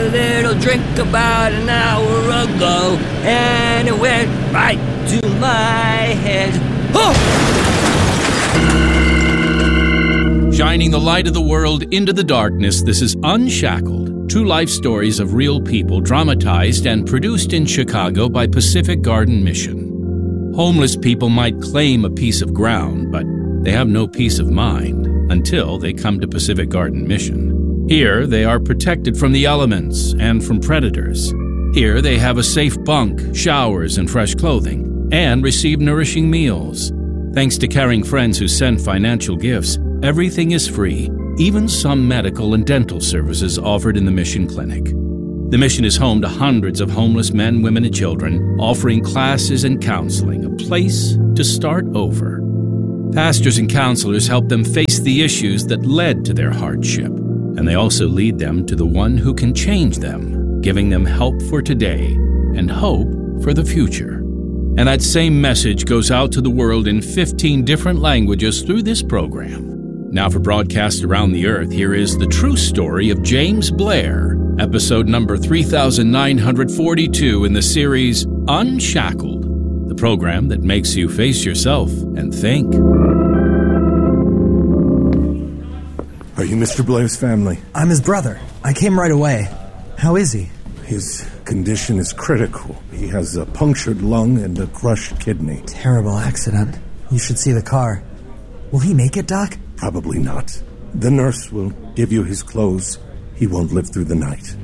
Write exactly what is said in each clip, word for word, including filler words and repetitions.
a little drink about an hour ago, and it went right to my head. Oh! Shining the light of the world into the darkness, this is Unshackled, true life stories of real people dramatized and produced in Chicago by Pacific Garden Mission. Homeless people might claim a piece of ground, but they have no peace of mind until they come to Pacific Garden Mission. Here, they are protected from the elements and from predators. Here, they have a safe bunk, showers, and fresh clothing, and receive nourishing meals. Thanks to caring friends who send financial gifts, everything is free, even some medical and dental services offered in the Mission Clinic. The Mission is home to hundreds of homeless men, women, and children, offering classes and counseling, a place to start over. Pastors and counselors help them face the issues that led to their hardship, and they also lead them to the one who can change them, giving them help for today and hope for the future. And that same message goes out to the world in fifteen different languages through this program. Now for broadcast around the earth, here is the true story of James Blair, episode number three thousand nine hundred forty-two in the series Unshackled, the program that makes you face yourself and think. Are you Mister Blair's family? I'm his brother. I came right away. How is he? His condition is critical. He has a punctured lung and a crushed kidney. Terrible accident. You should see the car. Will he make it, Doc? Probably not. The nurse will give you his clothes. He won't live through the night.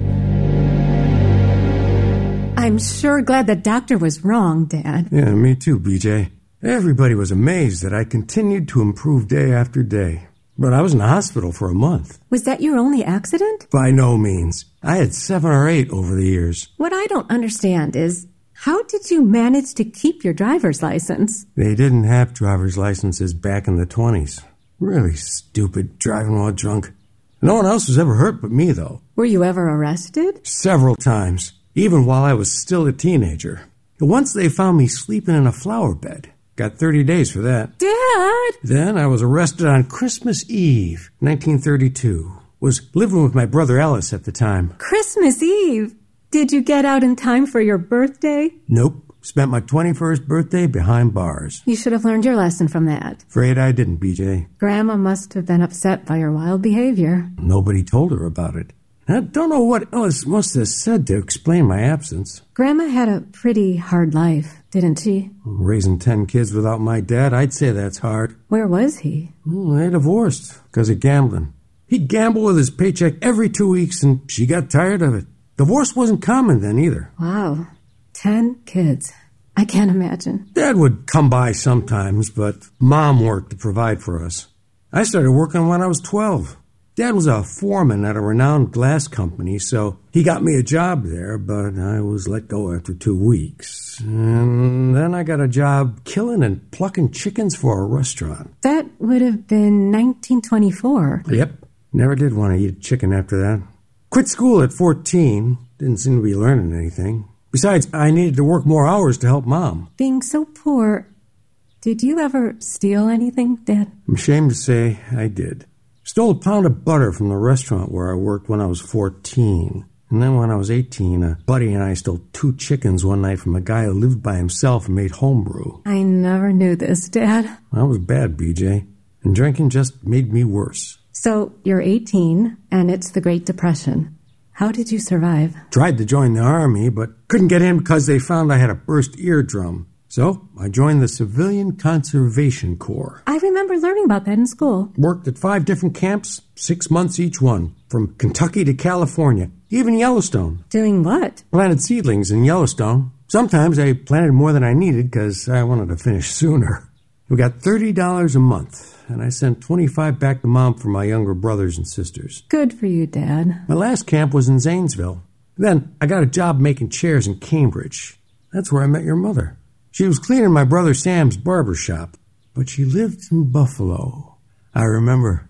I'm sure glad the doctor was wrong, Dad. Yeah, me too, B J. Everybody was amazed that I continued to improve day after day. But I was in the hospital for a month. Was that your only accident? By no means. I had seven or eight over the years. What I don't understand is, how did you manage to keep your driver's license? They didn't have driver's licenses back in the twenties. Really stupid, driving while drunk. No one else was ever hurt but me, though. Were you ever arrested? Several times, even while I was still a teenager. Once they found me sleeping in a flower bed. Got thirty days for that. Dad! Then I was arrested on Christmas Eve, nineteen thirty-two. Was living with my brother Ellis at the time. Christmas Eve? Did you get out in time for your birthday? Nope. Spent my twenty-first birthday behind bars. You should have learned your lesson from that. Afraid I didn't, B J. Grandma must have been upset by your wild behavior. Nobody told her about it. I don't know what Ellis must have said to explain my absence. Grandma had a pretty hard life, didn't she? Raising ten kids without my dad, I'd say that's hard. Where was he? Well, they divorced because of gambling. He'd gamble with his paycheck every two weeks, and she got tired of it. Divorce wasn't common then either. Wow. Ten kids. I can't imagine. Dad would come by sometimes, but Mom worked to provide for us. I started working when I was twelve. Dad was a foreman at a renowned glass company, so he got me a job there, but I was let go after two weeks. And then I got a job killing and plucking chickens for a restaurant. That would have been nineteen twenty-four. Yep. Never did want to eat chicken after that. Quit school at fourteen. Didn't seem to be learning anything. Besides, I needed to work more hours to help Mom. Being so poor, did you ever steal anything, Dad? I'm ashamed to say I did. Stole a pound of butter from the restaurant where I worked when I was fourteen. And then when I was eighteen, a buddy and I stole two chickens one night from a guy who lived by himself and made homebrew. I never knew this, Dad. I was bad, B J. And drinking just made me worse. So you're eighteen, and it's the Great Depression. How did you survive? Tried to join the army, but couldn't get in because they found I had a burst eardrum. So I joined the Civilian Conservation Corps. I remember learning about that in school. Worked at five different camps, six months each one, from Kentucky to California, even Yellowstone. Doing what? Planted seedlings in Yellowstone. Sometimes I planted more than I needed because I wanted to finish sooner. We got thirty dollars a month, and I sent twenty-five back to Mom for my younger brothers and sisters. Good for you, Dad. My last camp was in Zanesville. Then I got a job making chairs in Cambridge. That's where I met your mother. She was cleaning my brother Sam's barber shop, but she lived in Buffalo. I remember,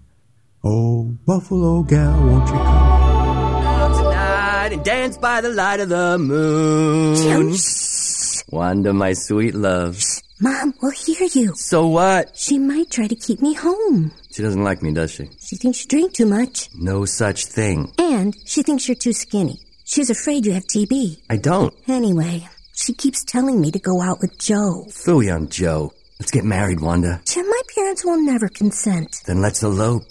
oh, Buffalo gal, won't you come tonight and dance by the light of the moon? Wanda, my sweet love. Mom will hear you. So what? She might try to keep me home. She doesn't like me, does she? She thinks you drink too much. No such thing. And she thinks you're too skinny. She's afraid you have T B. I don't. Anyway, she keeps telling me to go out with Joe. Phooey on Joe. Let's get married, Wanda. Tim, my parents will never consent. Then let's elope.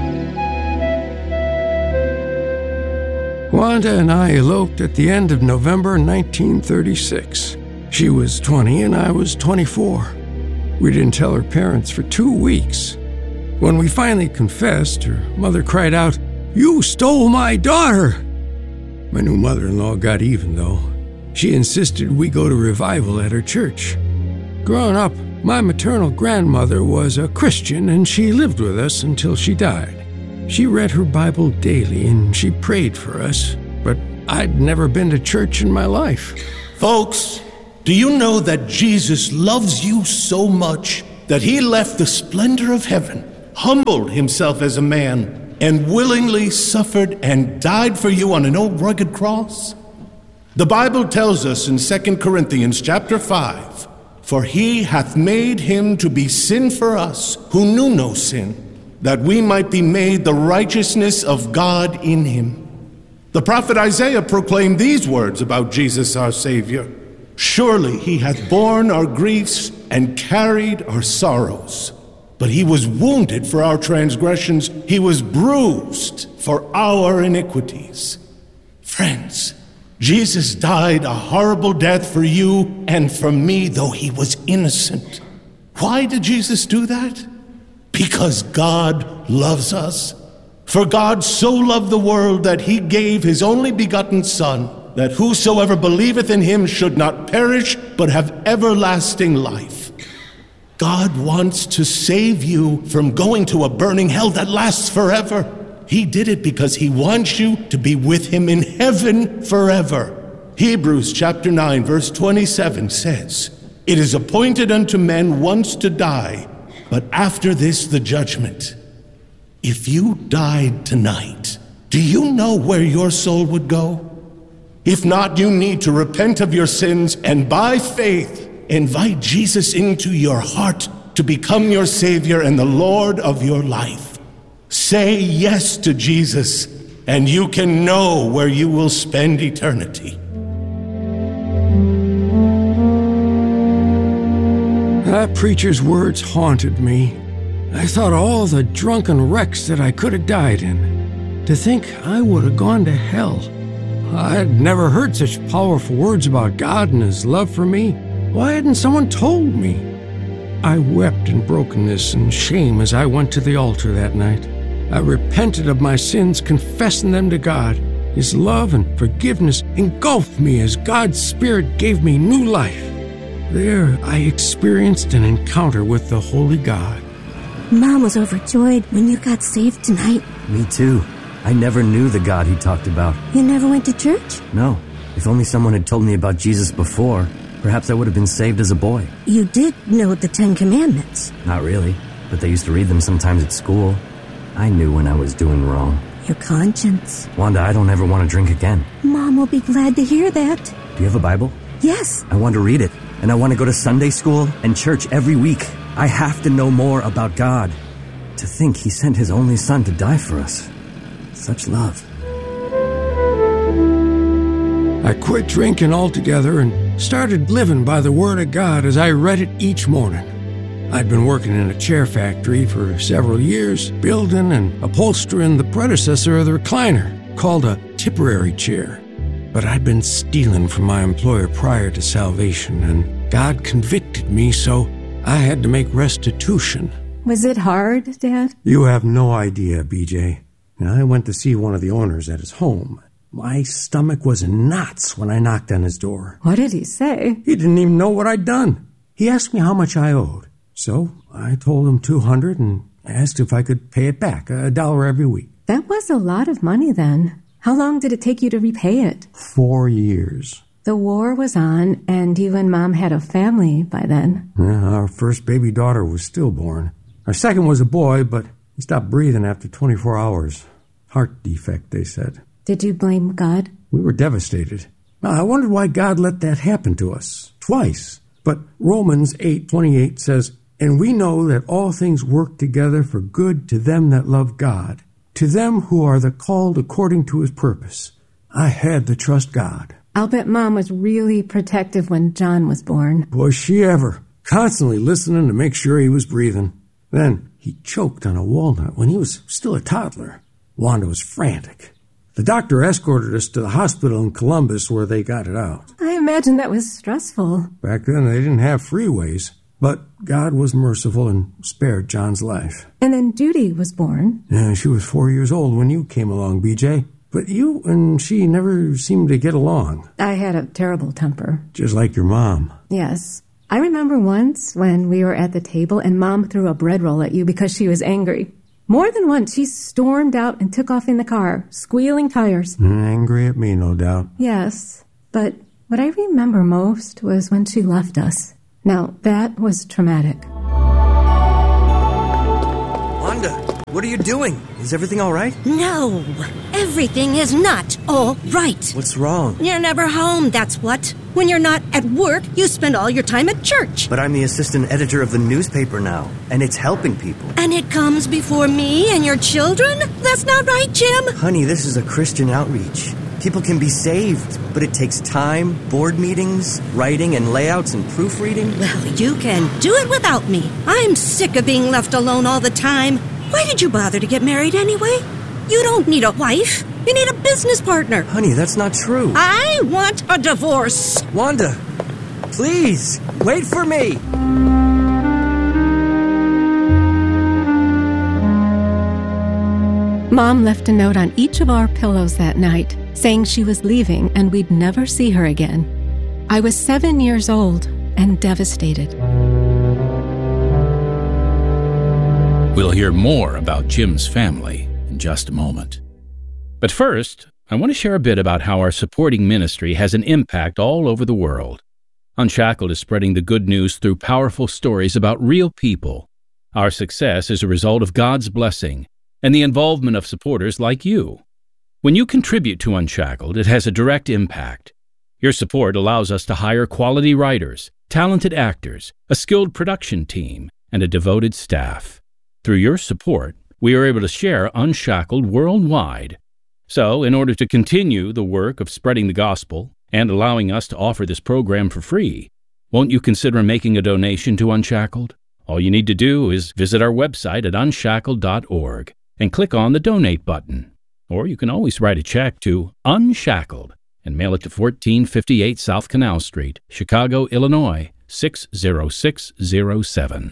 Wanda and I eloped at the end of November nineteen thirty-six. She was twenty and I was twenty-four. We didn't tell her parents for two weeks. When we finally confessed, her mother cried out, "You stole my daughter!" My new mother-in-law got even, though. She insisted we go to revival at her church. Growing up, my maternal grandmother was a Christian and she lived with us until she died. She read her Bible daily and she prayed for us, but I'd never been to church in my life. Folks, do you know that Jesus loves you so much that he left the splendor of heaven, humbled himself as a man, and willingly suffered and died for you on an old rugged cross? The Bible tells us in Second Corinthians chapter five, "For he hath made him to be sin for us, who knew no sin, that we might be made the righteousness of God in him." The prophet Isaiah proclaimed these words about Jesus our Savior: "Surely he hath borne our griefs and carried our sorrows. But he was wounded for our transgressions, he was bruised for our iniquities." Friends, Jesus died a horrible death for you and for me, though he was innocent. Why did Jesus do that? Because God loves us. For God so loved the world that he gave his only begotten Son, that whosoever believeth in him should not perish, but have everlasting life. God wants to save you from going to a burning hell that lasts forever. He did it because he wants you to be with him in heaven forever. Hebrews chapter nine, verse twenty-seven says, "It is appointed unto men once to die, but after this the judgment." If you died tonight, do you know where your soul would go? If not, you need to repent of your sins and by faith invite Jesus into your heart to become your Savior and the Lord of your life. Say yes to Jesus, and you can know where you will spend eternity. That preacher's words haunted me. I thought all the drunken wrecks that I could have died in. To think I would have gone to hell. I'd never heard such powerful words about God and his love for me. Why hadn't someone told me? I wept in brokenness and shame as I went to the altar that night. I repented of my sins, confessing them to God. His love and forgiveness engulfed me as God's Spirit gave me new life. There, I experienced an encounter with the Holy God. Mom was overjoyed when you got saved tonight. Me too. I never knew the God he talked about. You never went to church? No. If only someone had told me about Jesus before, perhaps I would have been saved as a boy. You did know the Ten Commandments. Not really, but they used to read them sometimes at school. I knew when I was doing wrong. Your conscience. Wanda, I don't ever want to drink again. Mom will be glad to hear that. Do you have a Bible? Yes. I want to read it, and I want to go to Sunday school and church every week. I have to know more about God. To think he sent his only son to die for us. Such love. I quit drinking altogether and started living by the Word of God as I read it each morning. I'd been working in a chair factory for several years, building and upholstering the predecessor of the recliner, called a Tipperary chair. But I'd been stealing from my employer prior to salvation, and God convicted me, so I had to make restitution. Was it hard, Dad? You have no idea, B J. I went to see one of the owners at his home. My stomach was in knots when I knocked on his door. What did he say? He didn't even know what I'd done. He asked me how much I owed. So I told him two hundred dollars and asked if I could pay it back, a dollar every week. That was a lot of money then. How long did it take you to repay it? Four years. The war was on, and you and Mom had a family by then. Yeah, our first baby daughter was stillborn. Our second was a boy, but he stopped breathing after twenty-four hours. Heart defect, they said. Did you blame God? We were devastated. I wondered why God let that happen to us, twice. But Romans eight twenty-eight says, And we know that all things work together for good to them that love God, to them who are the called according to his purpose. I had to trust God. I'll bet Mom was really protective when John was born. Was she ever. Constantly listening to make sure he was breathing. Then he choked on a walnut when he was still a toddler. Wanda was frantic. The doctor escorted us to the hospital in Columbus where they got it out. I imagine that was stressful. Back then they didn't have freeways, but God was merciful and spared John's life. And then Judy was born. Yeah, she was four years old when you came along, B J. But you and she never seemed to get along. I had a terrible temper. Just like your mom. Yes. I remember once when we were at the table and Mom threw a bread roll at you because she was angry. More than once, she stormed out and took off in the car, squealing tires. Angry at me, no doubt. Yes, but what I remember most was when she left us. Now, that was traumatic. Wanda, what are you doing? Is everything all right? No, everything is not all right. What's wrong? You're never home, that's what. When you're not at work, you spend all your time at church. But I'm the assistant editor of the newspaper now, and it's helping people. And it comes before me and your children? That's not right, Jim. Honey, this is a Christian outreach. People can be saved, but it takes time, board meetings, writing and layouts and proofreading. Well, you can do it without me. I'm sick of being left alone all the time. Why did you bother to get married anyway? You don't need a wife. You need a business partner. Honey, that's not true. I want a divorce. Wanda, please, wait for me. Mom left a note on each of our pillows that night, saying she was leaving and we'd never see her again. I was seven years old and devastated. We'll hear more about Jim's family in just a moment. But first, I want to share a bit about how our supporting ministry has an impact all over the world. Unshackled is spreading the good news through powerful stories about real people. Our success is a result of God's blessing and the involvement of supporters like you. When you contribute to Unshackled, it has a direct impact. Your support allows us to hire quality writers, talented actors, a skilled production team, and a devoted staff. Through your support, we are able to share Unshackled worldwide. So, in order to continue the work of spreading the gospel and allowing us to offer this program for free, won't you consider making a donation to Unshackled? All you need to do is visit our website at unshackled dot org and click on the Donate button. Or you can always write a check to Unshackled and mail it to fourteen fifty-eight South Canal Street, Chicago, Illinois, six zero six zero seven.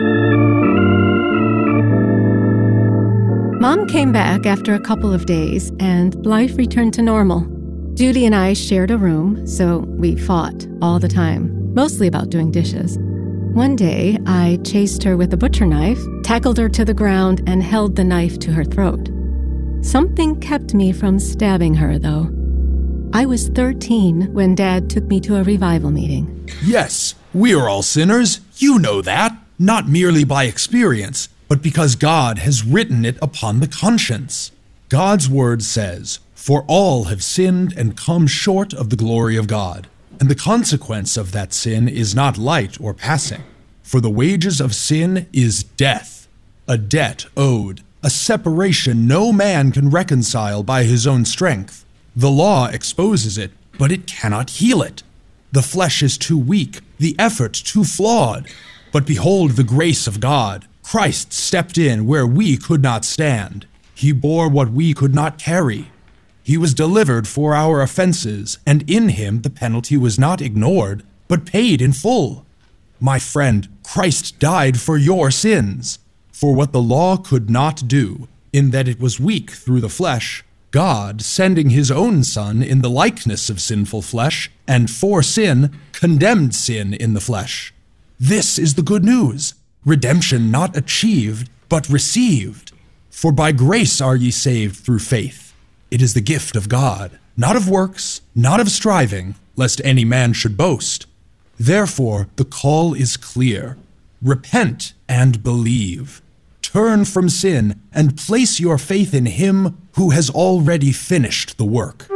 Mom came back after a couple of days, and life returned to normal. Judy and I shared a room, so we fought all the time, mostly about doing dishes. One day, I chased her with a butcher knife, tackled her to the ground, and held the knife to her throat. Something kept me from stabbing her, though. I was thirteen when Dad took me to a revival meeting. Yes, we are all sinners. You know that. Not merely by experience, but because God has written it upon the conscience. God's word says, "For all have sinned and come short of the glory of God. And the consequence of that sin is not light or passing. For the wages of sin is death, a debt owed, a separation no man can reconcile by his own strength. The law exposes it, but it cannot heal it. The flesh is too weak, the effort too flawed. But behold the grace of God. Christ stepped in where we could not stand. He bore what we could not carry. He was delivered for our offenses, and in him the penalty was not ignored, but paid in full. My friend, Christ died for your sins. For what the law could not do, in that it was weak through the flesh, God, sending his own Son in the likeness of sinful flesh, and for sin, condemned sin in the flesh. This is the good news. Redemption not achieved, but received. For by grace are ye saved through faith. It is the gift of God, not of works, not of striving, lest any man should boast. Therefore the call is clear. Repent and believe. Turn from sin and place your faith in him who has already finished the work.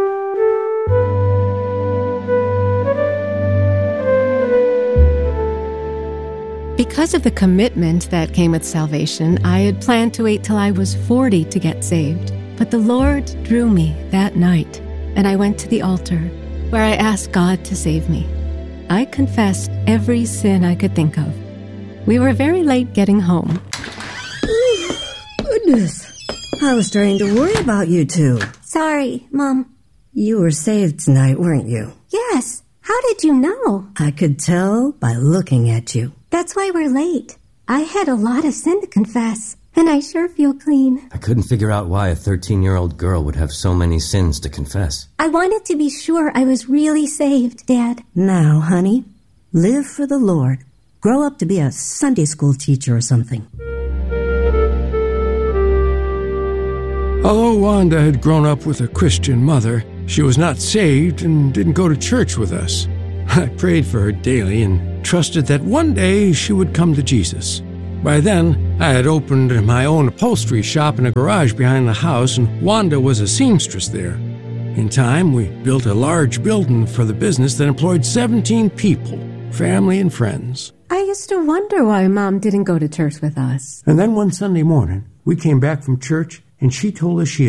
Because of the commitment that came with salvation, I had planned to wait till I was forty to get saved. But the Lord drew me that night, and I went to the altar, where I asked God to save me. I confessed every sin I could think of. We were very late getting home. Goodness. I was starting to worry about you two. Sorry, Mom. You were saved tonight, weren't you? Yes. How did you know? I could tell by looking at you. That's why we're late. I had a lot of sin to confess, and I sure feel clean. I couldn't figure out why a thirteen-year-old girl would have so many sins to confess. I wanted to be sure I was really saved, Dad. Now, honey, live for the Lord. Grow up to be a Sunday school teacher or something. Although Wanda had grown up with a Christian mother, she was not saved and didn't go to church with us. I prayed for her daily and trusted that one day she would come to Jesus. By then, I had opened my own upholstery shop in a garage behind the house, and Wanda was a seamstress there. In time, we built a large building for the business that employed seventeen people, family and friends. I used to wonder why Mom didn't go to church with us. And then one Sunday morning, we came back from church, and she told us she had